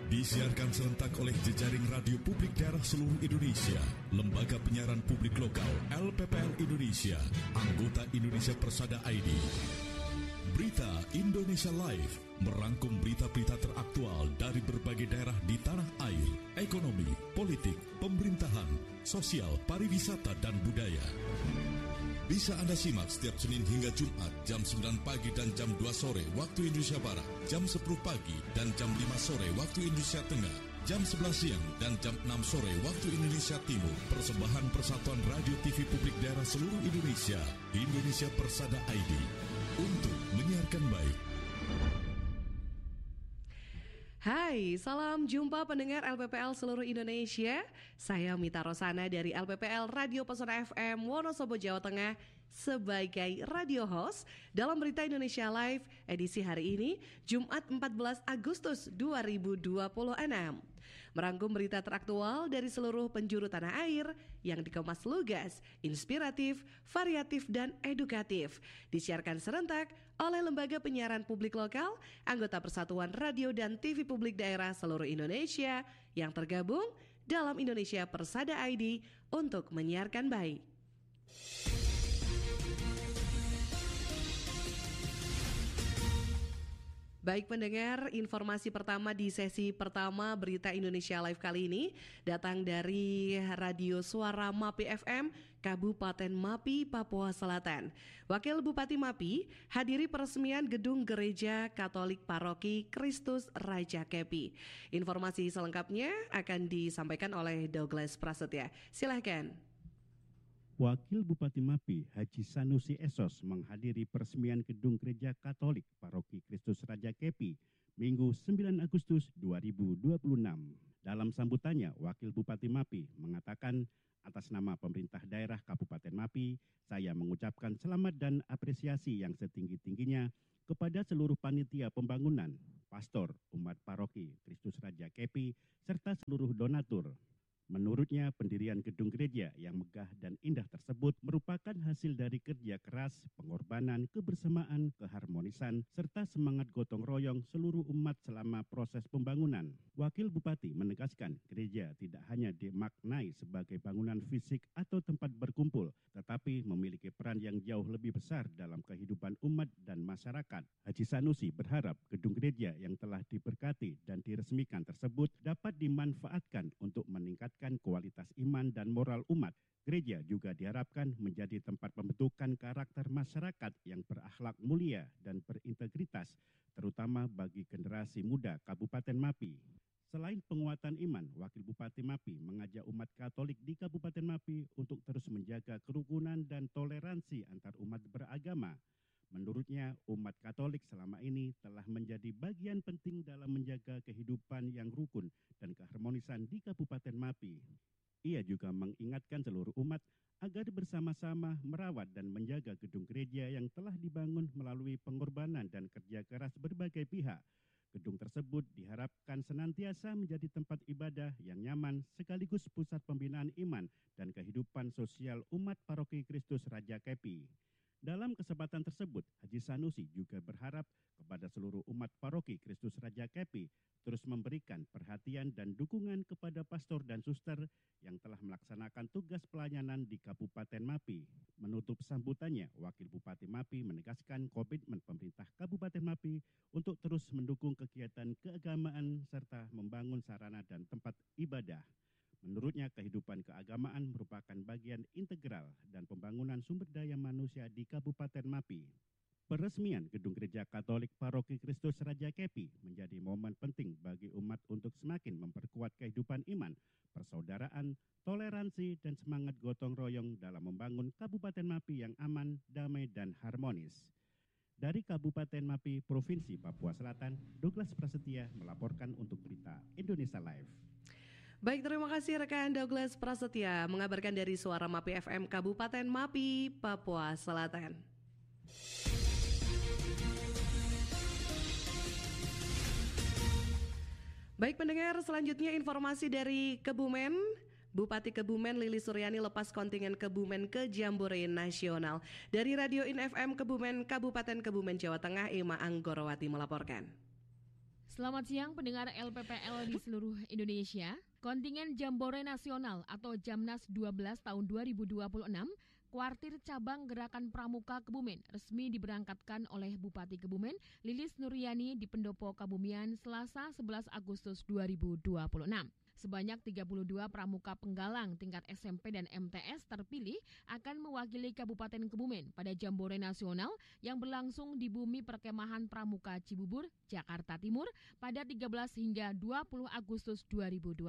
Disiarkan serentak oleh jejaring radio publik daerah seluruh Indonesia, Lembaga Penyiaran Publik Lokal LPPL Indonesia, anggota Indonesia Persada ID. Berita Indonesia Live merangkum berita-berita teraktual dari berbagai daerah di tanah air, ekonomi, politik, pemerintahan, sosial, pariwisata, dan budaya. Bisa Anda simak setiap Senin hingga Jumat jam 9 pagi dan jam 2 sore waktu Indonesia Barat, jam 10 pagi dan jam 5 sore waktu Indonesia Tengah, jam 11 siang dan jam 6 sore waktu Indonesia Timur. Persembahan Persatuan Radio TV Publik Daerah seluruh Indonesia, Indonesia Persada ID, untuk menyiarkan baik. Hai, salam jumpa pendengar LPPL seluruh Indonesia. Saya Mita Rosana dari LPPL Radio Pesona FM Wonosobo, Jawa Tengah sebagai radio host dalam Berita Indonesia Live edisi hari ini, Jumat 14 Agustus 2026. Merangkum berita teraktual dari seluruh penjuru tanah air yang dikemas lugas, inspiratif, variatif, dan edukatif. Disiarkan serentak oleh Lembaga Penyiaran Publik Lokal, anggota Persatuan Radio dan TV Publik Daerah seluruh Indonesia yang tergabung dalam Indonesia Persada ID untuk menyiarkan baik. Baik pendengar, informasi pertama di sesi pertama Berita Indonesia Live kali ini datang dari Radio Suara Mapi FM, Kabupaten Mapi, Papua Selatan. Wakil Bupati Mapi hadiri peresmian gedung Gereja Katolik Paroki Kristus Raja Kepi. Informasi selengkapnya akan disampaikan oleh Douglas Prasetya. Silahkan. Wakil Bupati Mapi, Haji Sanusi Esos menghadiri peresmian gedung Gereja Katolik Paroki Kristus Raja Kepi, Minggu 9 Agustus 2026. Dalam sambutannya, Wakil Bupati Mapi mengatakan, atas nama pemerintah daerah Kabupaten Mapi, saya mengucapkan selamat dan apresiasi yang setinggi-tingginya kepada seluruh panitia pembangunan, pastor, umat paroki Kristus Raja Kepi, serta seluruh donatur. Menurutnya, pendirian gedung gereja yang megah dan indah tersebut merupakan hasil dari kerja keras, pengorbanan, kebersamaan, keharmonisan, serta semangat gotong royong seluruh umat selama proses pembangunan. Wakil Bupati menegaskan, gereja tidak hanya dimaknai sebagai bangunan fisik atau tempat berkumpul, tetapi memiliki peran yang jauh lebih besar dalam kehidupan umat dan masyarakat. Haji Sanusi berharap gedung gereja yang telah diberkati dan diresmikan tersebut dapat dimanfaatkan untuk meningkatkan kualitas iman dan moral umat. Gereja juga diharapkan menjadi tempat pembentukan karakter masyarakat yang berakhlak mulia dan berintegritas, terutama bagi generasi muda Kabupaten Mapi. Selain penguatan iman, Wakil Bupati Mapi mengajak umat Katolik di Kabupaten Mapi untuk terus menjaga kerukunan dan toleransi antar umat beragama. Menurutnya, umat Katolik selama ini telah menjadi bagian penting dalam menjaga kehidupan yang rukun dan keharmonisan di Kabupaten Mapi. Ia juga mengingatkan seluruh umat agar bersama-sama merawat dan menjaga gedung gereja yang telah dibangun melalui pengorbanan dan kerja keras berbagai pihak. Gedung tersebut diharapkan senantiasa menjadi tempat ibadah yang nyaman sekaligus pusat pembinaan iman dan kehidupan sosial umat Paroki Kristus Raja Kepi. Dalam kesempatan tersebut, Haji Sanusi juga berharap kepada seluruh umat Paroki Kristus Raja Kepi terus memberikan perhatian dan dukungan kepada pastor dan suster yang telah melaksanakan tugas pelayanan di Kabupaten Mapi. Menutup sambutannya, Wakil Bupati Mapi menegaskan komitmen pemerintah Kabupaten Mapi untuk terus mendukung kegiatan keagamaan serta membangun sarana dan tempat ibadah. Menurutnya, kehidupan keagamaan merupakan bagian integral dan pembangunan sumber daya manusia di Kabupaten Mapi. Peresmian Gedung Gereja Katolik Paroki Kristus Raja Kepi menjadi momen penting bagi umat untuk semakin memperkuat kehidupan iman, persaudaraan, toleransi, dan semangat gotong royong dalam membangun Kabupaten Mapi yang aman, damai, dan harmonis. Dari Kabupaten Mapi, Provinsi Papua Selatan, Douglas Prasetya melaporkan untuk Berita Indonesia Live. Baik, terima kasih rekan Douglas Prasetya mengabarkan dari Suara Mapi FM Kabupaten Mapi, Papua Selatan. Baik pendengar, selanjutnya informasi dari Kebumen. Bupati Kebumen Lili Suryani lepas kontingen Kebumen ke Jambore Nasional. Dari Radio In FM Kebumen, Kabupaten Kebumen, Jawa Tengah, Ima Anggorowati melaporkan. Selamat siang pendengar LPPL di seluruh Indonesia. Kontingen Jambore Nasional atau Jamnas 12 tahun 2026, Kuartir Cabang Gerakan Pramuka Kebumen resmi diberangkatkan oleh Bupati Kebumen Lilis Nuryani di Pendopo Kabumian Selasa 11 Agustus 2026. Sebanyak 32 pramuka penggalang tingkat SMP dan MTS terpilih akan mewakili Kabupaten Kebumen pada Jambore Nasional yang berlangsung di Bumi Perkemahan Pramuka Cibubur, Jakarta Timur pada 13 hingga 20 Agustus 2026.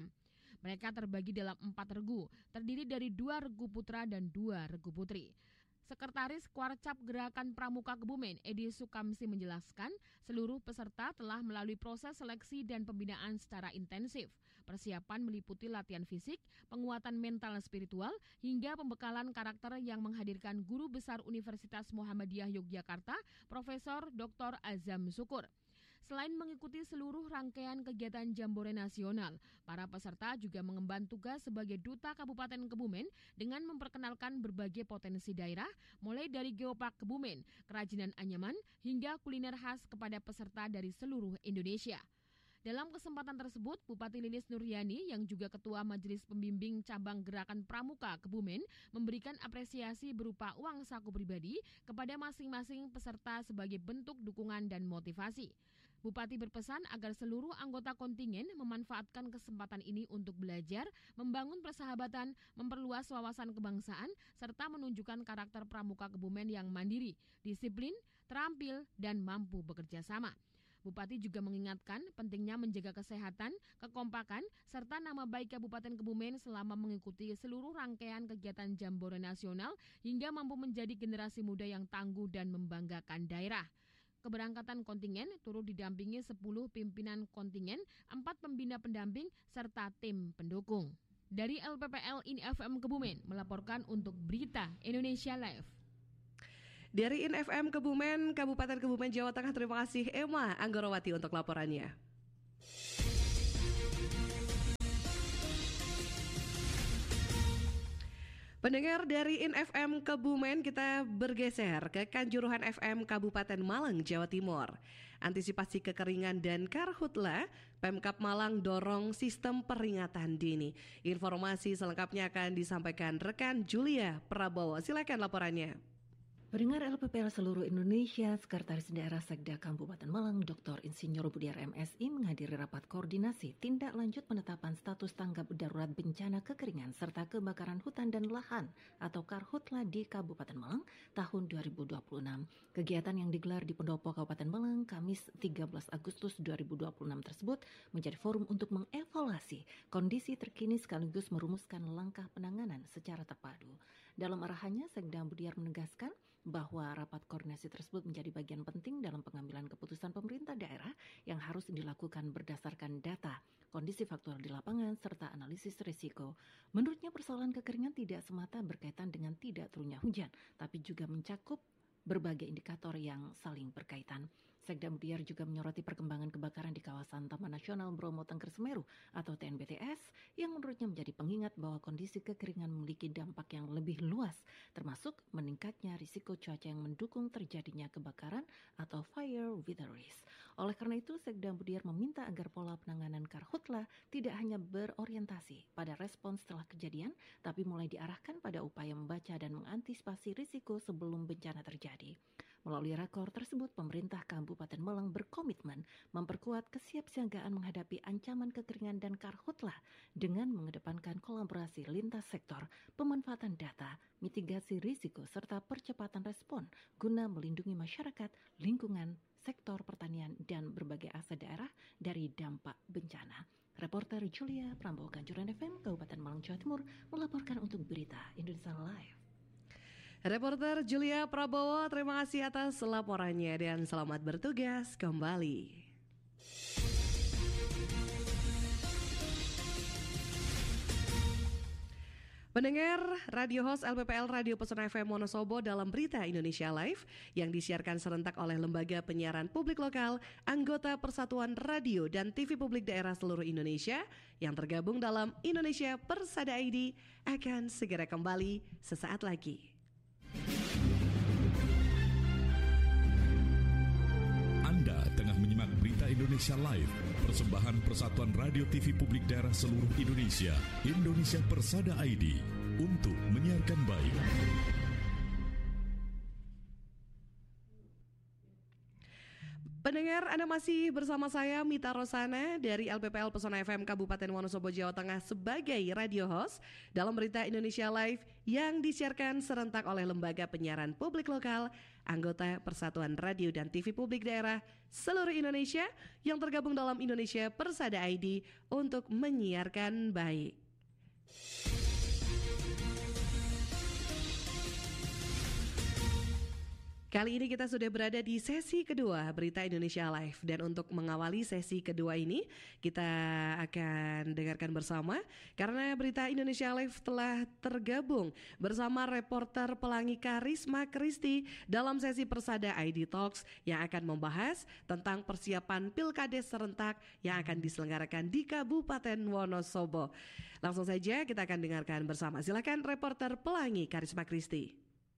Mereka terbagi dalam 4 regu, terdiri dari 2 regu putra dan 2 regu putri. Sekretaris Kuarcap Gerakan Pramuka Kebumen, Edi Sukamsi menjelaskan, seluruh peserta telah melalui proses seleksi dan pembinaan secara intensif. Persiapan meliputi latihan fisik, penguatan mental spiritual, hingga pembekalan karakter yang menghadirkan Guru Besar Universitas Muhammadiyah Yogyakarta, Profesor Dr. Azam Syukur. Selain mengikuti seluruh rangkaian kegiatan Jambore Nasional, para peserta juga mengemban tugas sebagai Duta Kabupaten Kebumen dengan memperkenalkan berbagai potensi daerah, mulai dari geopark Kebumen, kerajinan anyaman, hingga kuliner khas kepada peserta dari seluruh Indonesia. Dalam kesempatan tersebut, Bupati Lilis Nuryani yang juga Ketua Majelis Pembimbing Cabang Gerakan Pramuka Kebumen memberikan apresiasi berupa uang saku pribadi kepada masing-masing peserta sebagai bentuk dukungan dan motivasi. Bupati berpesan agar seluruh anggota kontingen memanfaatkan kesempatan ini untuk belajar, membangun persahabatan, memperluas wawasan kebangsaan, serta menunjukkan karakter pramuka Kebumen yang mandiri, disiplin, terampil, dan mampu bekerja sama. Bupati juga mengingatkan pentingnya menjaga kesehatan, kekompakan, serta nama baik Kabupaten Kebumen selama mengikuti seluruh rangkaian kegiatan Jambore Nasional hingga mampu menjadi generasi muda yang tangguh dan membanggakan daerah. Keberangkatan kontingen turut didampingi 10 pimpinan kontingen, 4 pembina pendamping, serta tim pendukung. Dari LPPL INFM Kebumen melaporkan untuk Berita Indonesia Live. Dari INFM Kebumen, Kabupaten Kebumen, Jawa Tengah, terima kasih Emma Anggorawati untuk laporannya. Pendengar dari INFM Kebumen, kita bergeser ke Kanjuruhan FM Kabupaten Malang, Jawa Timur. Antisipasi kekeringan dan karhutla, Pemkab Malang dorong sistem peringatan dini. Informasi selengkapnya akan disampaikan rekan Julia Prabowo. Silakan laporannya. Pendengar LPPL seluruh Indonesia, Sekretaris Daerah Sekda Kabupaten Malang, Dr. Insinyur Budiar MSI menghadiri rapat koordinasi tindak lanjut penetapan status tanggap darurat bencana kekeringan serta kebakaran hutan dan lahan atau Karhutla di Kabupaten Malang tahun 2026. Kegiatan yang digelar di Pendopo Kabupaten Malang Kamis 13 Agustus 2026 tersebut menjadi forum untuk mengevaluasi kondisi terkini sekaligus merumuskan langkah penanganan secara terpadu. Dalam arahannya, Sekda Budiar menegaskan bahwa rapat koordinasi tersebut menjadi bagian penting dalam pengambilan keputusan pemerintah daerah yang harus dilakukan berdasarkan data, kondisi faktual di lapangan, serta analisis risiko. Menurutnya persoalan kekeringan tidak semata berkaitan dengan tidak turunnya hujan, tapi juga mencakup berbagai indikator yang saling berkaitan. Sekda Budiar juga menyoroti perkembangan kebakaran di kawasan Taman Nasional Bromo Tengger Semeru atau TNBTS yang menurutnya menjadi pengingat bahwa kondisi kekeringan memiliki dampak yang lebih luas, termasuk meningkatnya risiko cuaca yang mendukung terjadinya kebakaran atau fire with a risk. Oleh karena itu, Sekda Budiar meminta agar pola penanganan karhutla tidak hanya berorientasi pada respons setelah kejadian, tapi mulai diarahkan pada upaya membaca dan mengantisipasi risiko sebelum bencana terjadi. Melalui rakor tersebut, pemerintah Kabupaten Malang berkomitmen memperkuat kesiapsiagaan menghadapi ancaman kekeringan dan karhutla dengan mengedepankan kolaborasi lintas sektor, pemanfaatan data, mitigasi risiko, serta percepatan respon guna melindungi masyarakat, lingkungan, sektor pertanian, dan berbagai aset daerah dari dampak bencana. Reporter Julia Prabowo, Kanjuruhan FM, Kabupaten Malang, Jawa Timur, melaporkan untuk Berita Indonesia Live. Reporter Julia Prabowo, terima kasih atas laporannya dan selamat bertugas kembali. Pendengar radio host LPPL Radio Pesona FM Wonosobo dalam Berita Indonesia Live yang disiarkan serentak oleh Lembaga Penyiaran Publik Lokal, anggota Persatuan Radio dan TV Publik Daerah seluruh Indonesia yang tergabung dalam Indonesia Persada ID akan segera kembali sesaat lagi. Anda tengah menyimak Berita Indonesia Indonesia Live, persembahan Persatuan Radio TV Publik Daerah seluruh Indonesia, Indonesia Persada ID, untuk menyiarkan baik. Pendengar, Anda masih bersama saya Mita Rosana dari LPPL Pesona FM Kabupaten Wonosobo, Jawa Tengah sebagai radio host dalam berita Indonesia Live yang disiarkan serentak oleh Lembaga Penyiaran Publik Lokal, anggota Persatuan Radio dan TV Publik Daerah seluruh Indonesia yang tergabung dalam Indonesia Persada ID untuk menyiarkan baik. Kali ini kita sudah berada di sesi kedua Berita Indonesia Live, dan untuk mengawali sesi kedua ini kita akan dengarkan bersama karena Berita Indonesia Live telah tergabung bersama reporter Pelangi Karisma Kristi dalam sesi Persada ID Talks yang akan membahas tentang persiapan Pilkades serentak yang akan diselenggarakan di Kabupaten Wonosobo. Langsung saja kita akan dengarkan bersama. Silakan reporter Pelangi Karisma Kristi.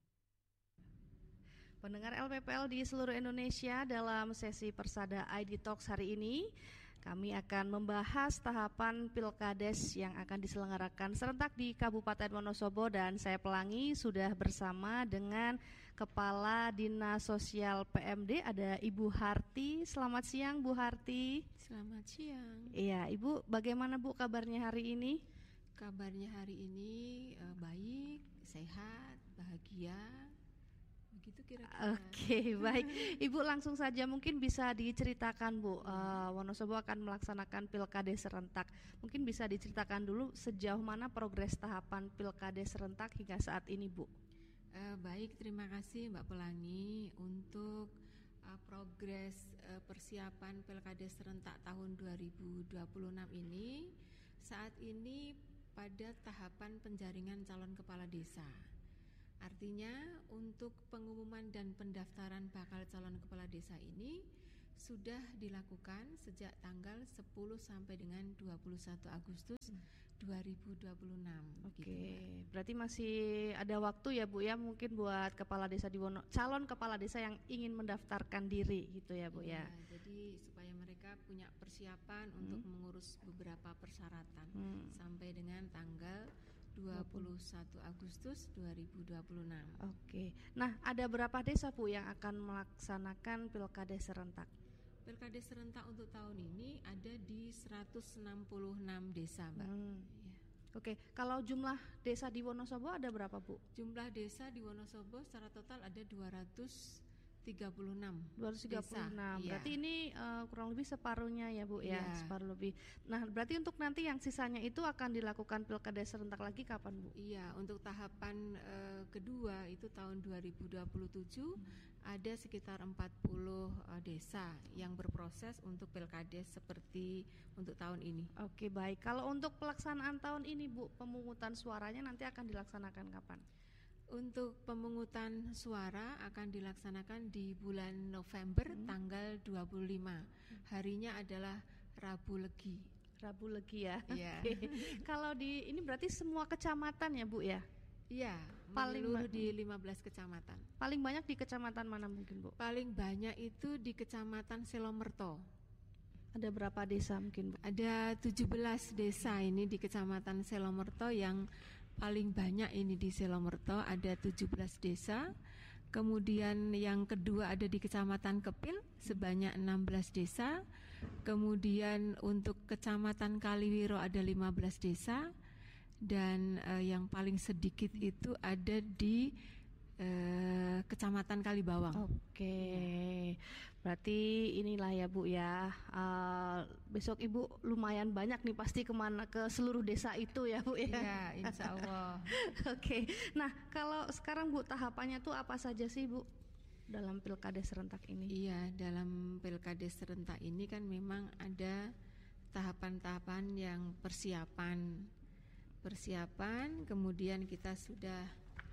Pendengar LPPL di seluruh Indonesia, dalam sesi Persada ID Talks hari ini kami akan membahas tahapan Pilkades yang akan diselenggarakan serentak di Kabupaten Wonosobo, dan saya Pelangi sudah bersama dengan Kepala Dinas Sosial PMD, ada Ibu Harti. Selamat siang Bu Harti. Selamat siang. Iya Ibu, bagaimana Bu kabarnya hari ini? Kabarnya hari ini baik, sehat, bahagia. Begitu kira-kira. Oke, baik. Ibu langsung saja mungkin bisa diceritakan Bu, Wonosobo akan melaksanakan Pilkades serentak. Mungkin bisa diceritakan dulu sejauh mana progres tahapan Pilkades serentak hingga saat ini Bu. Baik, terima kasih Mbak Pelangi untuk progres persiapan Pilkades serentak tahun 2026 ini. Saat ini pada tahapan penjaringan calon kepala desa. Artinya untuk pengumuman dan pendaftaran bakal calon kepala desa ini sudah dilakukan sejak tanggal 10 sampai dengan 21 Agustus 2026. Oke, gitu, berarti masih ada waktu ya Bu ya, mungkin buat kepala desa di calon kepala desa yang ingin mendaftarkan diri gitu ya Bu ya. Jadi supaya mereka punya persiapan untuk mengurus beberapa persyaratan sampai dengan tanggal 21 Agustus 2026. Oke. Nah, ada berapa desa Bu yang akan melaksanakan Pilkades serentak? Pilkades serentak untuk tahun ini ada di 166 desa, Mbak. Ya. Oke, kalau jumlah desa di Wonosobo ada berapa Bu? Jumlah desa di Wonosobo secara total ada 236 desa. Berarti ini kurang lebih separuhnya ya Bu ya, separuh lebih. Nah, berarti untuk nanti yang sisanya itu akan dilakukan Pilkades serentak lagi kapan Bu? Iya, untuk tahapan kedua itu tahun 2027 ada sekitar 40 desa yang berproses untuk Pilkades seperti untuk tahun ini. Oke, baik. Kalau untuk pelaksanaan tahun ini Bu, pemungutan suaranya nanti akan dilaksanakan kapan? Untuk pemungutan suara akan dilaksanakan di bulan November tanggal 25. Harinya adalah Rabu Legi. Rabu Legi ya. Iya. Kalau di ini berarti semua kecamatan ya Bu ya? Iya, menyeluruh di 15 kecamatan. Paling banyak di kecamatan mana mungkin Bu? Paling banyak itu di Kecamatan Selomerto. Ada berapa desa mungkin Bu? Ada 17 desa ini di Kecamatan Selomerto. Yang paling banyak ini di Selomerto ada 17 desa. Kemudian yang kedua ada di Kecamatan Kepil sebanyak 16 desa. Kemudian untuk Kecamatan Kaliwiro ada 15 desa. Dan yang paling sedikit itu ada di Kecamatan Kalibawang. Oke, berarti inilah ya Bu ya. Besok Ibu lumayan banyak nih pasti kemana, ke seluruh desa itu ya Bu ya. Iya, insya Allah. Oke, nah kalau sekarang Bu tahapannya tuh apa saja sih Bu dalam Pilkades serentak ini? Iya, dalam Pilkades serentak ini kan memang ada tahapan-tahapan yang persiapan, kemudian kita sudah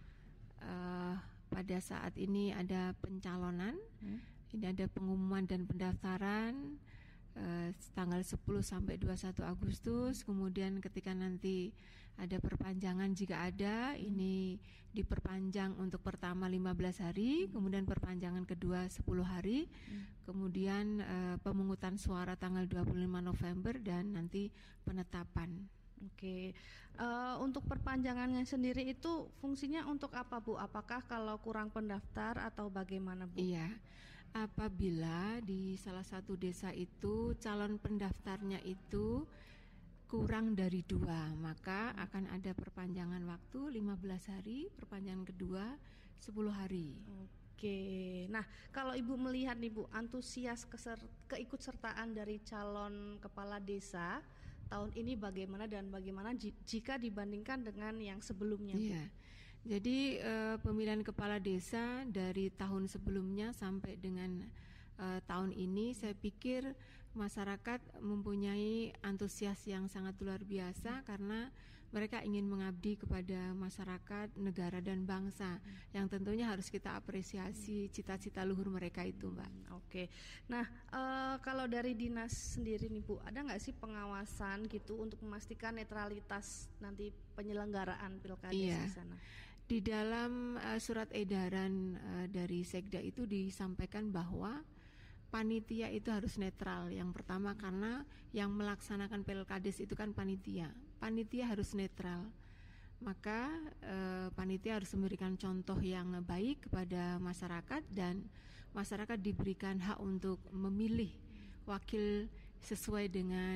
pada saat ini ada pencalonan, ini ada pengumuman dan pendaftaran, tanggal 10 sampai 21 Agustus. Kemudian ketika nanti ada perpanjangan jika ada, ini diperpanjang untuk pertama 15 hari, kemudian perpanjangan kedua 10 hari, kemudian pemungutan suara tanggal 25 November dan nanti penetapan. Oke, untuk perpanjangannya sendiri itu fungsinya untuk apa, Bu? Apakah kalau kurang pendaftar atau bagaimana, Bu? Iya, apabila di salah satu desa itu calon pendaftarnya itu kurang dari 2, maka akan ada perpanjangan waktu 15 hari, perpanjangan kedua 10 hari. Oke, nah kalau Ibu melihat nih Bu, antusias keikutsertaan dari calon kepala desa tahun ini bagaimana dan bagaimana jika dibandingkan dengan yang sebelumnya, Bu? Iya. Jadi pemilihan kepala desa dari tahun sebelumnya sampai dengan tahun ini, saya pikir masyarakat mempunyai antusias yang sangat luar biasa karena mereka ingin mengabdi kepada masyarakat, negara dan bangsa, yang tentunya harus kita apresiasi cita-cita luhur mereka itu, Mbak. Oke, nah kalau dari dinas sendiri nih Bu, ada nggak sih pengawasan gitu untuk memastikan netralitas nanti penyelenggaraan pilkada di sana? Di dalam surat edaran dari Sekda itu disampaikan bahwa panitia itu harus netral. Yang pertama karena yang melaksanakan pilkades itu kan panitia harus netral. Maka panitia harus memberikan contoh yang baik kepada masyarakat dan masyarakat diberikan hak untuk memilih wakil sesuai dengan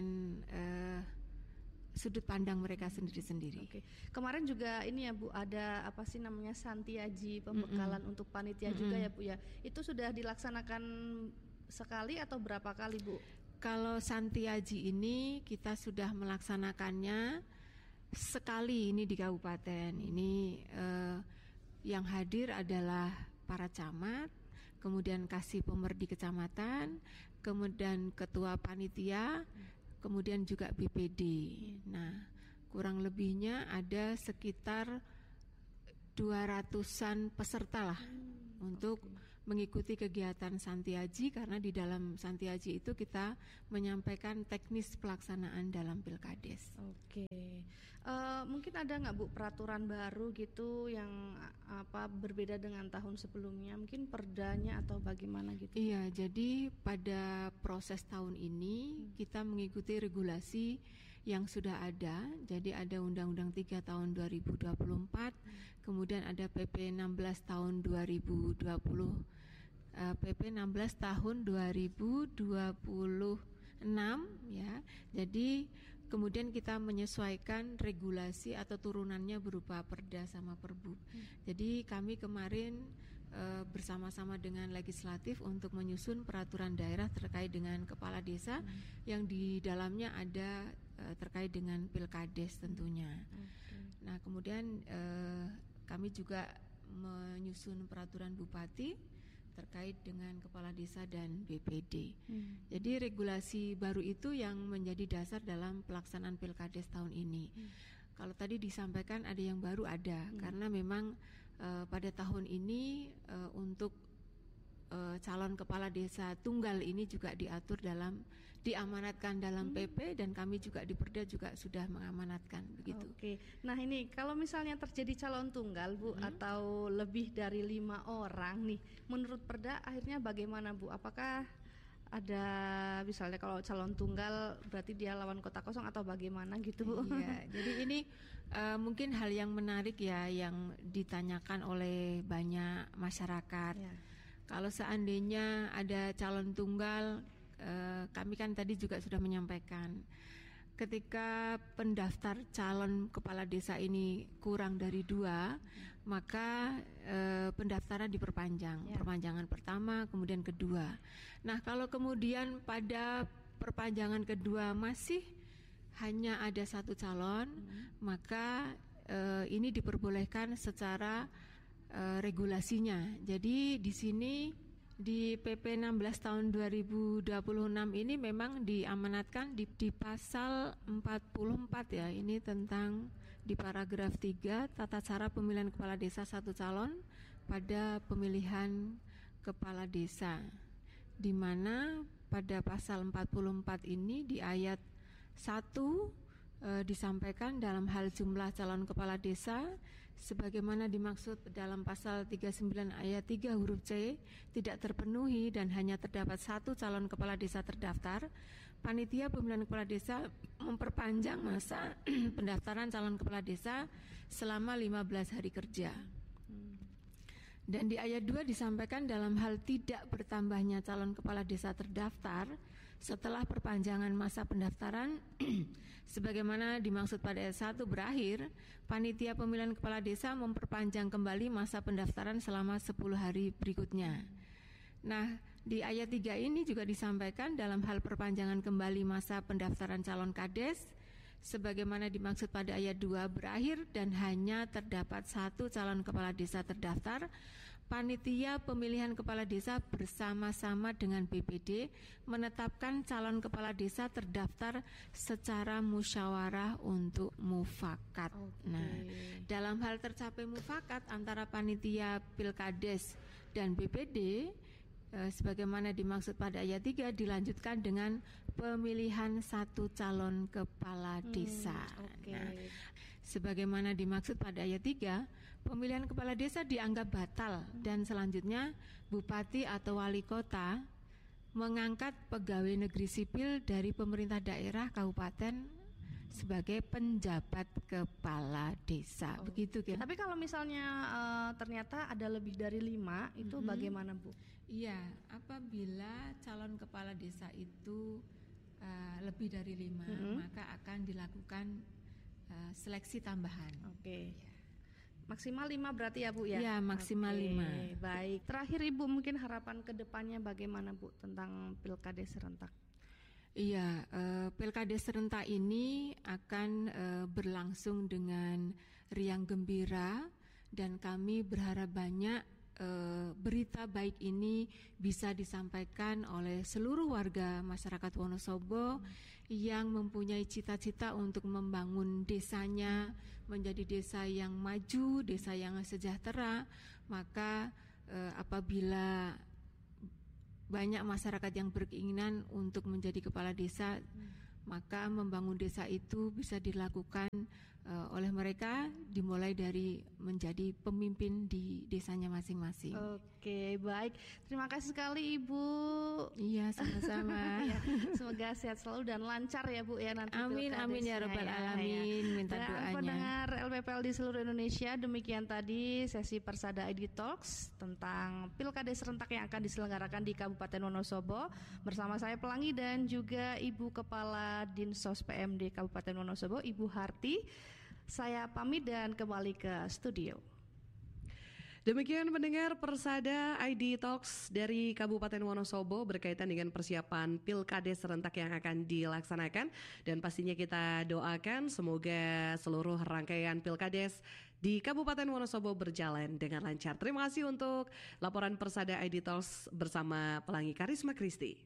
sudut pandang mereka sendiri-sendiri. Oke. Kemarin juga ini ya Bu, ada apa sih namanya Santiaji pembekalan untuk panitia juga ya Bu ya. Itu sudah dilaksanakan sekali atau berapa kali, Bu? Kalau Santiaji ini kita sudah melaksanakannya sekali ini di kabupaten. Ini yang hadir adalah para camat, kemudian kasih pemerdi kecamatan, kemudian ketua panitia, kemudian juga BPD. Nah, kurang lebihnya ada sekitar 200-an peserta lah untuk mengikuti kegiatan Santiaji, karena di dalam Santiaji itu kita menyampaikan teknis pelaksanaan dalam pilkades. Oke, mungkin ada nggak Bu peraturan baru gitu yang berbeda dengan tahun sebelumnya, mungkin perdanya atau bagaimana gitu? Iya, jadi pada proses tahun ini kita mengikuti regulasi yang sudah ada. Jadi ada Undang-Undang 3 tahun 2024, kemudian ada PP 16 tahun 2020, PP 16 tahun 2026 ya. Jadi kemudian kita menyesuaikan regulasi atau turunannya berupa perda sama perbup. Jadi kami kemarin bersama-sama dengan legislatif untuk menyusun peraturan daerah terkait dengan kepala desa yang di dalamnya ada terkait dengan pilkades tentunya. Nah kemudian kami juga menyusun peraturan bupati terkait dengan kepala desa dan BPD. Jadi regulasi baru itu yang menjadi dasar dalam pelaksanaan pilkades tahun ini. Kalau tadi disampaikan ada yang baru ada, karena memang pada tahun ini untuk calon kepala desa tunggal ini juga diatur diamanatkan dalam PP, dan kami juga di Perda juga sudah mengamanatkan begitu. Oke. Nah ini kalau misalnya terjadi calon tunggal Bu atau lebih dari 5 orang nih, menurut Perda akhirnya bagaimana Bu? Apakah ada misalnya kalau calon tunggal berarti dia lawan kota kosong atau bagaimana gitu Bu? Iya, jadi ini mungkin hal yang menarik ya yang ditanyakan oleh banyak masyarakat. Ya. Kalau seandainya ada calon tunggal, kami kan tadi juga sudah menyampaikan, ketika pendaftar calon kepala desa ini kurang dari 2, maka pendaftaran diperpanjang, perpanjangan pertama kemudian kedua. Nah kalau kemudian pada perpanjangan kedua masih hanya ada 1 calon, maka ini diperbolehkan secara regulasinya. Jadi di sini di PP 16 tahun 2026 ini memang diamanatkan di pasal 44 ya. Ini tentang di paragraf 3 tata cara pemilihan kepala desa 1 calon pada pemilihan kepala desa, di mana pada pasal 44 ini di ayat 1 disampaikan dalam hal jumlah calon kepala desa sebagaimana dimaksud dalam pasal 39 ayat 3 huruf C tidak terpenuhi dan hanya terdapat 1 calon kepala desa terdaftar, panitia pemilihan kepala desa memperpanjang masa pendaftaran calon kepala desa selama 15 hari kerja. Dan di ayat 2 disampaikan dalam hal tidak bertambahnya calon kepala desa terdaftar setelah perpanjangan masa pendaftaran sebagaimana dimaksud pada ayat 1 berakhir, panitia pemilihan kepala desa memperpanjang kembali masa pendaftaran selama 10 hari berikutnya. Nah, di ayat 3 ini juga disampaikan dalam hal perpanjangan kembali masa pendaftaran calon kades sebagaimana dimaksud pada ayat 2 berakhir dan hanya terdapat 1 calon kepala desa terdaftar, panitia pemilihan kepala desa bersama-sama dengan BPD menetapkan calon kepala desa terdaftar secara musyawarah untuk mufakat. Nah, dalam hal tercapai mufakat antara panitia Pilkades dan BPD sebagaimana dimaksud pada ayat 3 dilanjutkan dengan pemilihan 1 calon kepala desa. Nah, sebagaimana dimaksud pada ayat 3, pemilihan kepala desa dianggap batal dan selanjutnya bupati atau wali kota mengangkat pegawai negeri sipil dari pemerintah daerah kabupaten sebagai penjabat kepala desa. Begitu kan? Tapi kalau misalnya ternyata ada lebih dari 5 itu bagaimana, Bu? Iya, apabila calon kepala desa itu lebih dari 5, maka akan dilakukan seleksi tambahan. Maksimal 5 berarti ya, Bu ya? Iya, maksimal 5. Baik. Terakhir Ibu, mungkin harapan ke depannya bagaimana, Bu, tentang Pilkades serentak? Iya, Pilkades serentak ini akan berlangsung dengan riang gembira dan kami berharap banyak berita baik ini bisa disampaikan oleh seluruh warga masyarakat Wonosobo yang mempunyai cita-cita untuk membangun desanya menjadi desa yang maju, desa yang sejahtera. Maka apabila banyak masyarakat yang berkeinginan untuk menjadi kepala desa, maka membangun desa itu bisa dilakukan oleh mereka, dimulai dari menjadi pemimpin di desanya masing-masing. Oke, baik. Terima kasih sekali Ibu. Iya, sama-sama. Ya, semoga sehat selalu dan lancar ya Bu ya nanti. Amin, amin ya Rabbal Alamin. Minta dan doanya. Pendengar LPPL di seluruh Indonesia, demikian tadi sesi Persada ID Talks tentang Pilkades serentak yang akan diselenggarakan di Kabupaten Wonosobo bersama saya Pelangi dan juga Ibu Kepala Dinsos PMD Kabupaten Wonosobo, Ibu Harti. Saya pamit dan kembali ke studio. Demikian pendengar Persada ID Talks dari Kabupaten Wonosobo berkaitan dengan persiapan Pilkades serentak yang akan dilaksanakan, dan pastinya kita doakan semoga seluruh rangkaian Pilkades di Kabupaten Wonosobo berjalan dengan lancar. Terima kasih untuk laporan Persada ID Talks bersama Pelangi Karisma Kristi.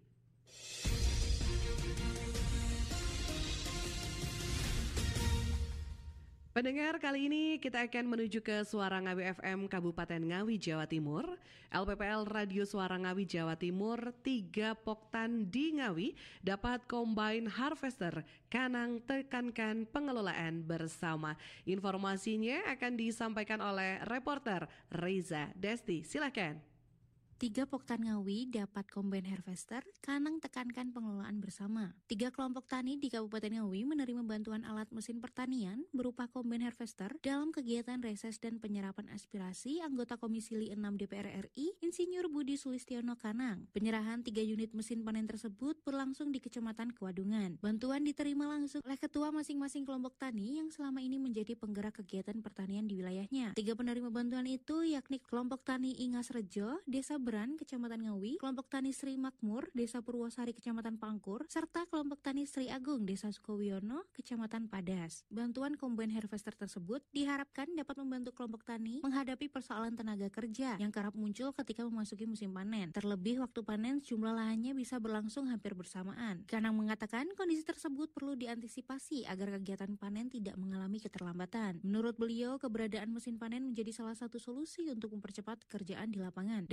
Pendengar, kali ini kita akan menuju ke Suara Ngawi FM Kabupaten Ngawi, Jawa Timur. LPPL Radio Suara Ngawi Jawa Timur 3 Poktan di Ngawi dapat combine harvester. Kanang tekankan pengelolaan bersama. Informasinya akan disampaikan oleh reporter Reza Desti. Silakan. 3 Poktan Ngawi dapat combine harvester, Kanang tekankan pengelolaan bersama. 3 kelompok tani di Kabupaten Ngawi menerima bantuan alat mesin pertanian berupa combine harvester dalam kegiatan reses dan penyerapan aspirasi anggota Komisi 6 DPR RI, Insinyur Budi Sulistiono Kanang. Penyerahan 3 unit mesin panen tersebut berlangsung di Kecamatan Kewadungan. Bantuan diterima langsung oleh ketua masing-masing kelompok tani yang selama ini menjadi penggerak kegiatan pertanian di wilayahnya. 3 penerima bantuan itu yakni kelompok tani Ingas Rejo, Desa Beran, Kecamatan Ngawi, kelompok tani Sri Makmur, Desa Purwosari, Kecamatan Pangkur, serta kelompok tani Sri Agung, Desa Sukowiono, Kecamatan Padas. Bantuan combine harvester tersebut diharapkan dapat membantu kelompok tani menghadapi persoalan tenaga kerja yang kerap muncul ketika memasuki musim panen. Terlebih waktu panen jumlah lahannya bisa berlangsung hampir bersamaan. Kanang mengatakan kondisi tersebut perlu diantisipasi agar kegiatan panen tidak mengalami keterlambatan. Menurut beliau, keberadaan mesin panen menjadi salah satu solusi untuk mempercepat kerjaan di lapangan. Dengan menggunakan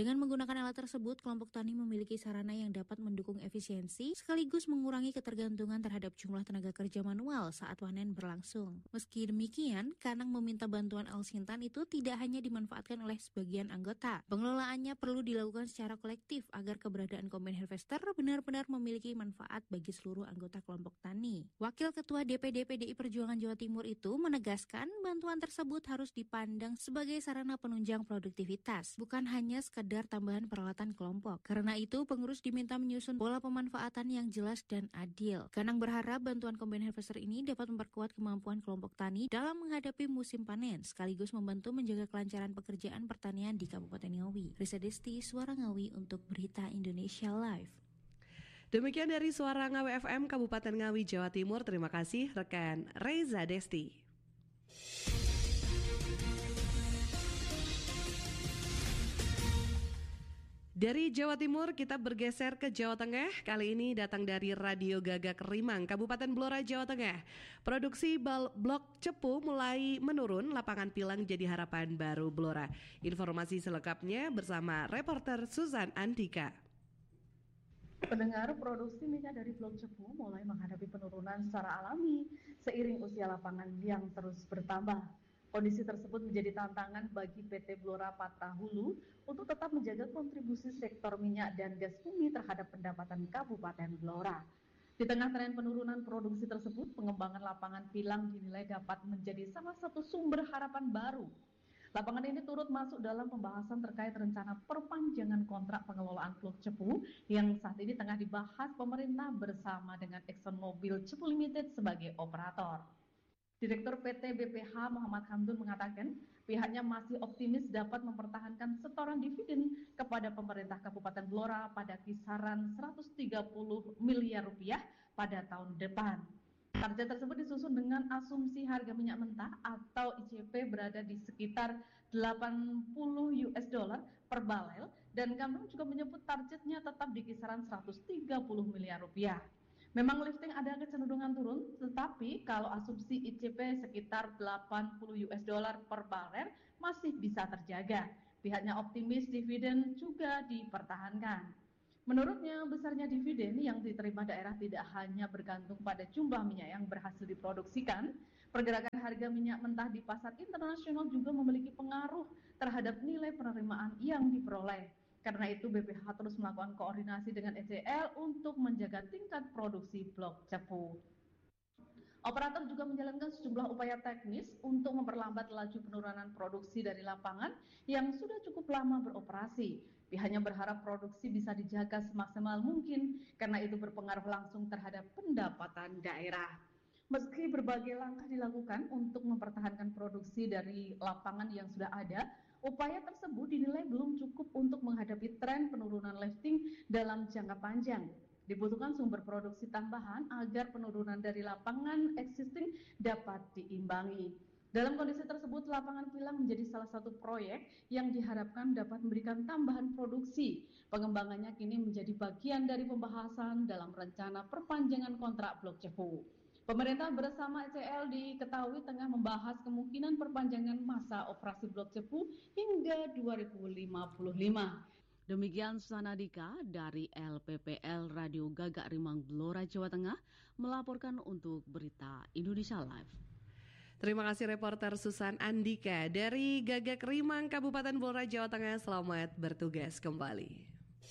Menggunakan alat tersebut, kelompok tani memiliki sarana yang dapat mendukung efisiensi sekaligus mengurangi ketergantungan terhadap jumlah tenaga kerja manual saat panen berlangsung. Meski demikian, Kanang meminta bantuan Al-Sintan itu tidak hanya dimanfaatkan oleh sebagian anggota. Pengelolaannya perlu dilakukan secara kolektif agar keberadaan combine harvester benar-benar memiliki manfaat bagi seluruh anggota kelompok tani. Wakil Ketua DPD PDI Perjuangan Jawa Timur itu menegaskan bantuan tersebut harus dipandang sebagai sarana penunjang produktivitas, bukan hanya sekadar tambahan peralatan kelompok. Karena itu, pengurus diminta menyusun pola pemanfaatan yang jelas dan adil. Kanang berharap bantuan combine harvester ini dapat memperkuat kemampuan kelompok tani dalam menghadapi musim panen, sekaligus membantu menjaga kelancaran pekerjaan pertanian di Kabupaten Ngawi. Risa Desti, Suara Ngawi untuk Berita Indonesia Live. Demikian dari Suara Ngawi FM Kabupaten Ngawi, Jawa Timur. Terima kasih rekan Reza Desti. Dari Jawa Timur kita bergeser ke Jawa Tengah. Kali ini datang dari Radio Gagak Rimang, Kabupaten Blora, Jawa Tengah. Produksi blok cepu mulai menurun, lapangan pilang jadi harapan baru Blora. Informasi selengkapnya bersama reporter Susan Andika. Pendengar, produksi minyak dari blok cepu mulai menghadapi penurunan secara alami seiring usia lapangan yang terus bertambah. Kondisi tersebut menjadi tantangan bagi PT Blora Patra Hulu untuk tetap menjaga kontribusi sektor minyak dan gas bumi terhadap pendapatan Kabupaten Blora. Di tengah tren penurunan produksi tersebut, pengembangan lapangan pilang dinilai dapat menjadi salah satu sumber harapan baru. Lapangan ini turut masuk dalam pembahasan terkait rencana perpanjangan kontrak pengelolaan blok cepu yang saat ini tengah dibahas pemerintah bersama dengan ExxonMobil Cepu Limited sebagai operator. Direktur PT BPH Muhammad Hamdun mengatakan pihaknya masih optimis dapat mempertahankan setoran dividen kepada pemerintah Kabupaten Blora pada kisaran 130 miliar rupiah pada tahun depan. Target tersebut disusun dengan asumsi harga minyak mentah atau ICP berada di sekitar 80 US dollar per barel dan Hamdun juga menyebut targetnya tetap di kisaran 130 miliar rupiah. Memang lifting ada kecenderungan turun, tetapi kalau asumsi ICP sekitar 80 US dollar per barel masih bisa terjaga. Pihaknya optimis dividen juga dipertahankan. Menurutnya, besarnya dividen yang diterima daerah tidak hanya bergantung pada jumlah minyak yang berhasil diproduksikan, pergerakan harga minyak mentah di pasar internasional juga memiliki pengaruh terhadap nilai penerimaan yang diperoleh. Karena itu BPH terus melakukan koordinasi dengan ECL untuk menjaga tingkat produksi blok cepu. Operator juga menjalankan sejumlah upaya teknis untuk memperlambat laju penurunan produksi dari lapangan yang sudah cukup lama beroperasi. Pihaknya berharap produksi bisa dijaga semaksimal mungkin karena itu berpengaruh langsung terhadap pendapatan daerah. Meski berbagai langkah dilakukan untuk mempertahankan produksi dari lapangan yang sudah ada, upaya tersebut dinilai belum cukup untuk menghadapi tren penurunan lifting dalam jangka panjang. Dibutuhkan sumber produksi tambahan agar penurunan dari lapangan existing dapat diimbangi. Dalam kondisi tersebut, lapangan pilang menjadi salah satu proyek yang diharapkan dapat memberikan tambahan produksi. Pengembangannya kini menjadi bagian dari pembahasan dalam rencana perpanjangan kontrak blok cepu. Pemerintah bersama ECL diketahui tengah membahas kemungkinan perpanjangan masa operasi blok cepu hingga 2055. Demikian Susana Dika dari LPPL Radio Gagak Rimang Blora, Jawa Tengah melaporkan untuk Berita Indonesia Live. Terima kasih reporter Susan Andika dari Gagak Rimang, Kabupaten Blora, Jawa Tengah. Selamat bertugas kembali.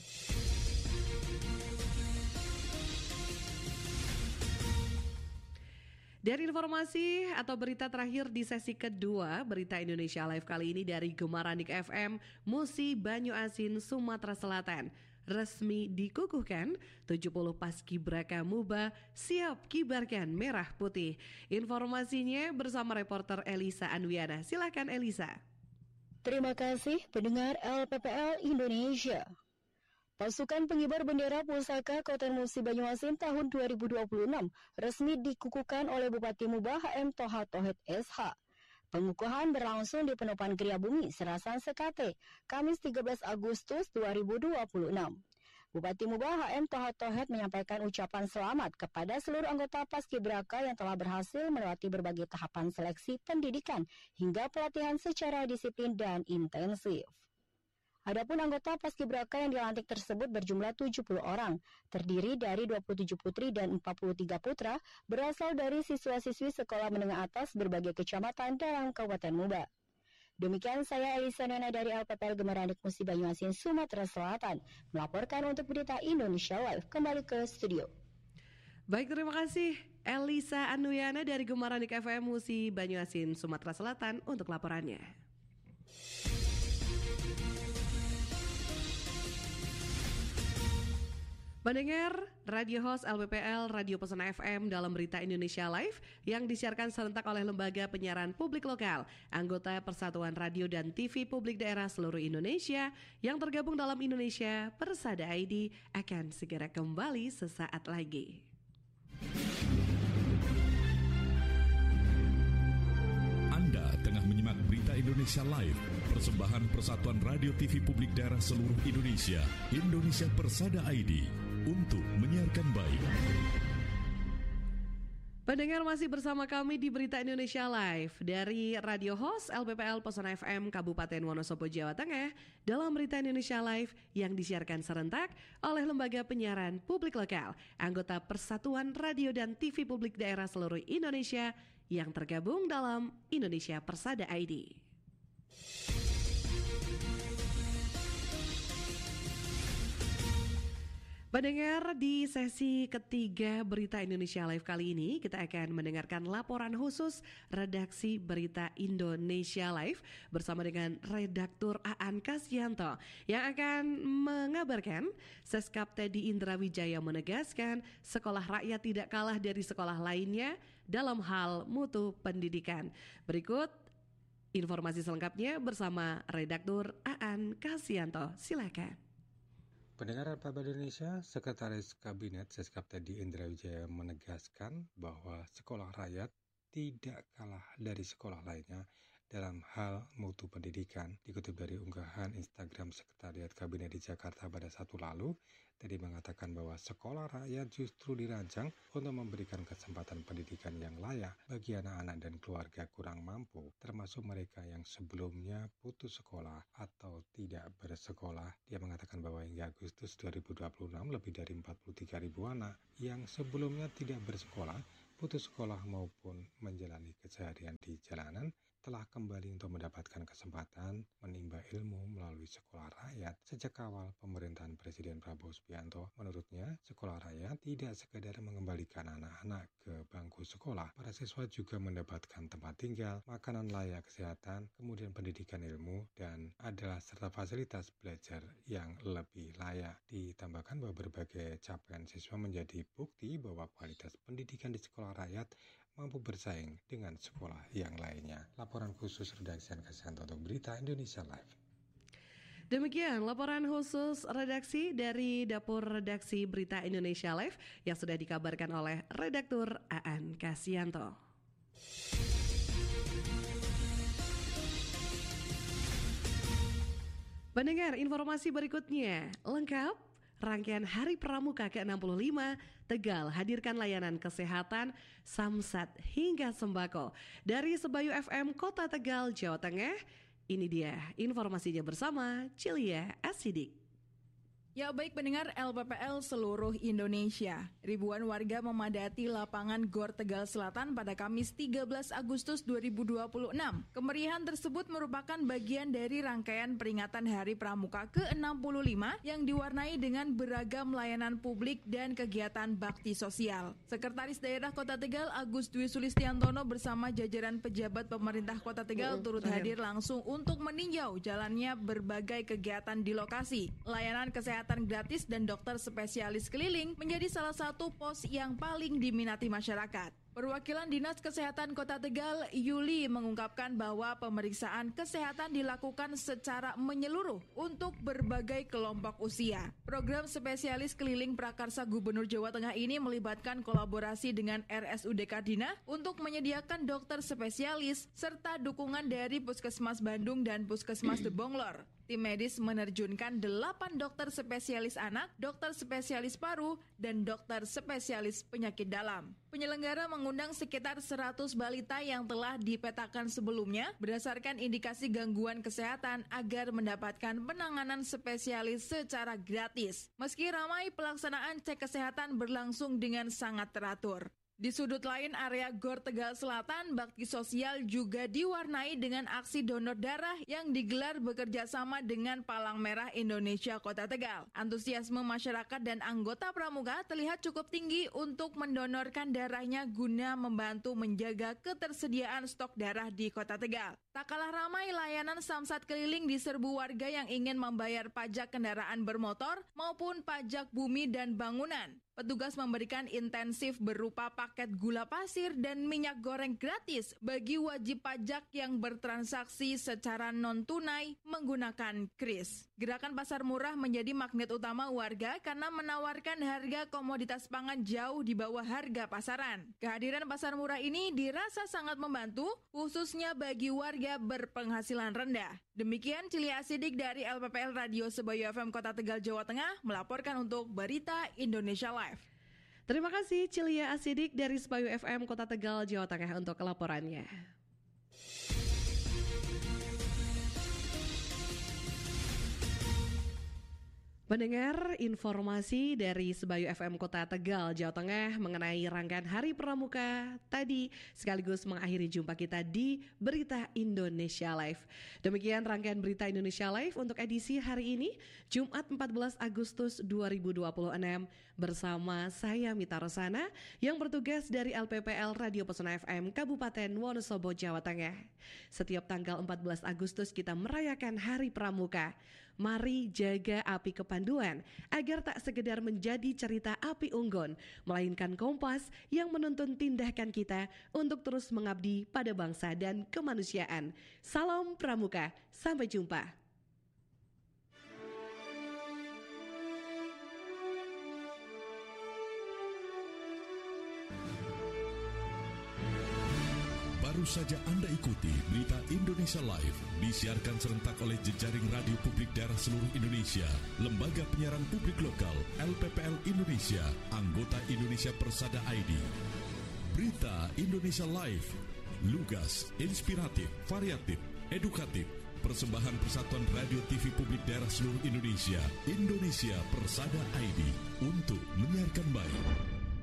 Dari informasi atau berita terakhir di sesi kedua Berita Indonesia Live kali ini dari Gemaranik FM, Musi Banyuasin, Sumatera Selatan. Resmi dikukuhkan 70 paskibraka Muba siap kibarkan merah putih. Informasinya bersama reporter Elisa Anwiana. Silakan Elisa. Terima kasih pendengar LPPL Indonesia. Pasukan pengibar bendera pusaka Kota Musi Banyuasin tahun 2026 resmi dikukuhkan oleh Bupati Muba HM Toha Tohet SH. Pengukuhan berlangsung di Penopan Gria Bumi, Serasan Sekate, Kamis 13 Agustus 2026. Bupati Muba HM Toha Tohet menyampaikan ucapan selamat kepada seluruh anggota Paskibraka yang telah berhasil melewati berbagai tahapan seleksi pendidikan hingga pelatihan secara disiplin dan intensif. Adapun anggota Paskibraka yang dilantik tersebut berjumlah 70 orang, terdiri dari 27 putri dan 43 putra, berasal dari siswa-siswi sekolah menengah atas berbagai kecamatan dalam Kabupaten Muba. Demikian saya Elisa Nena dari LPPL Gemaranik Musi Banyuasin, Sumatera Selatan, melaporkan untuk Berita Indonesia Live. Kembali ke studio. Baik, terima kasih Elisa Anuyana dari Gemaranik FM Musi Banyuasin, Sumatera Selatan untuk laporannya. Mendengar radio host LPPL Radio Pesona FM dalam Berita Indonesia Live yang disiarkan serentak oleh Lembaga Penyiaran Publik Lokal, anggota Persatuan Radio dan TV Publik Daerah seluruh Indonesia yang tergabung dalam Indonesia Persada ID akan segera kembali sesaat lagi. Anda tengah menyimak Berita Indonesia Live, persembahan Persatuan Radio TV Publik Daerah seluruh Indonesia, Indonesia Persada ID, untuk menyiarkan baik. Pendengar masih bersama kami di Berita Indonesia Live dari radio host LPPL Pesona FM Kabupaten Wonosobo, Jawa Tengah dalam Berita Indonesia Live yang disiarkan serentak oleh Lembaga Penyiaran Publik Lokal, anggota Persatuan Radio dan TV Publik Daerah seluruh Indonesia yang tergabung dalam Indonesia Persada ID. Pendengar, di sesi ketiga Berita Indonesia Live kali ini kita akan mendengarkan laporan khusus redaksi Berita Indonesia Live bersama dengan redaktur Aan Kasyanto yang akan mengabarkan Seskap Teddy Indra Wijaya menegaskan sekolah rakyat tidak kalah dari sekolah lainnya dalam hal mutu pendidikan. Berikut informasi selengkapnya bersama redaktur Aan Kasyanto. Silakan. Pendengar LPPL Indonesia, Sekretaris Kabinet Seskap Teddy Indra Wijaya menegaskan bahwa sekolah rakyat tidak kalah dari sekolah lainnya dalam hal mutu pendidikan. Dikutip dari unggahan Instagram Sekretariat Kabinet di Jakarta pada Sabtu lalu, Teddy mengatakan bahwa sekolah rakyat justru dirancang untuk memberikan kesempatan pendidikan yang layak bagi anak-anak dan keluarga kurang mampu, termasuk mereka yang sebelumnya putus sekolah atau tidak bersekolah. Dia mengatakan bahwa hingga Agustus 2026 lebih dari 43.000 anak yang sebelumnya tidak bersekolah, putus sekolah maupun menjalani keseharian di jalanan telah kembali untuk mendapatkan kesempatan menimba ilmu melalui sekolah rakyat. Sejak awal pemerintahan Presiden Prabowo Subianto, menurutnya sekolah rakyat tidak sekedar mengembalikan anak-anak ke bangku sekolah. Para siswa juga mendapatkan tempat tinggal, makanan layak, kesehatan, kemudian pendidikan ilmu, dan adalah serta fasilitas belajar yang lebih layak. Ditambahkan bahwa berbagai capaian siswa menjadi bukti bahwa kualitas pendidikan di sekolah rakyat mampu bersaing dengan sekolah yang lainnya. Laporan khusus redaksi Kasyanto untuk Berita Indonesia Live. Demikian laporan khusus redaksi dari Dapur Redaksi Berita Indonesia Live yang sudah dikabarkan oleh redaktur Aan Kasyanto. Pendengar, informasi berikutnya lengkap. Rangkaian Hari Pramuka ke-65, Tegal hadirkan layanan kesehatan, samsat hingga sembako. Dari Sebayu FM Kota Tegal, Jawa Tengah, ini dia informasinya bersama Cilia Asidik. Ya baik pendengar LPPL seluruh Indonesia, ribuan warga memadati lapangan GOR Tegal Selatan pada Kamis 13 Agustus 2026. Kemeriahan tersebut merupakan bagian dari rangkaian peringatan Hari Pramuka ke-65 yang diwarnai dengan beragam layanan publik dan kegiatan bakti sosial. Sekretaris Daerah Kota Tegal Agus Dwi Sulistiantono bersama jajaran pejabat pemerintah Kota Tegal turut hadir langsung untuk meninjau jalannya berbagai kegiatan di lokasi. Layanan kesehatan gratis dan dokter spesialis keliling menjadi salah satu pos yang paling diminati masyarakat. Perwakilan Dinas Kesehatan Kota Tegal, Yuli, mengungkapkan bahwa pemeriksaan kesehatan dilakukan secara menyeluruh untuk berbagai kelompok usia. Program spesialis keliling prakarsa Gubernur Jawa Tengah ini melibatkan kolaborasi dengan RSUD Kardina untuk menyediakan dokter spesialis serta dukungan dari Puskesmas Bandung dan Puskesmas Debonglor. Tim medis menerjunkan 8 dokter spesialis anak, dokter spesialis paru, dan dokter spesialis penyakit dalam. penyelenggara mengundang sekitar 100 balita yang telah dipetakan sebelumnya berdasarkan indikasi gangguan kesehatan agar mendapatkan penanganan spesialis secara gratis. Meski ramai, pelaksanaan cek kesehatan berlangsung dengan sangat teratur. Di sudut lain area Gor Tegal Selatan, bakti sosial juga diwarnai dengan aksi donor darah yang digelar bekerja sama dengan Palang Merah Indonesia Kota Tegal. Antusiasme masyarakat dan anggota pramuka terlihat cukup tinggi untuk mendonorkan darahnya guna membantu menjaga ketersediaan stok darah di Kota Tegal. Tak kalah ramai, layanan samsat keliling diserbu warga yang ingin membayar pajak kendaraan bermotor maupun pajak bumi dan bangunan. Petugas memberikan intensif berupa paket gula pasir dan minyak goreng gratis bagi wajib pajak yang bertransaksi secara non-tunai menggunakan kris. Gerakan pasar murah menjadi magnet utama warga karena menawarkan harga komoditas pangan jauh di bawah harga pasaran. Kehadiran pasar murah ini dirasa sangat membantu, khususnya bagi warga berpenghasilan rendah. Demikian Cilia Asidik dari LPPL Radio Sebayu FM Kota Tegal, Jawa Tengah melaporkan untuk Berita Indonesia Live. Terima kasih Cilia Asidik dari Sebayu FM Kota Tegal, Jawa Tengah untuk laporannya. Pendengar, informasi dari Sebayu FM Kota Tegal, Jawa Tengah mengenai rangkaian Hari Pramuka tadi sekaligus mengakhiri jumpa kita di Berita Indonesia Live. Demikian rangkaian Berita Indonesia Live untuk edisi hari ini, Jumat 14 Agustus 2026 bersama saya Mita Rosana yang bertugas dari LPPL Radio Pesona FM Kabupaten Wonosobo, Jawa Tengah. Setiap tanggal 14 Agustus kita merayakan Hari Pramuka. Mari jaga api kepanduan agar tak sekedar menjadi cerita api unggun, melainkan kompas yang menuntun tindakan kita untuk terus mengabdi pada bangsa dan kemanusiaan. Salam Pramuka, sampai jumpa. Baru saja Anda ikuti Berita Indonesia Live, disiarkan serentak oleh jejaring radio publik daerah seluruh Indonesia, Lembaga Penyiaran Publik Lokal, LPPL Indonesia, anggota Indonesia Persada ID. Berita Indonesia Live, lugas, inspiratif, variatif, edukatif, persembahan Persatuan Radio TV Publik Daerah seluruh Indonesia, Indonesia Persada ID, untuk menyiarkan baik.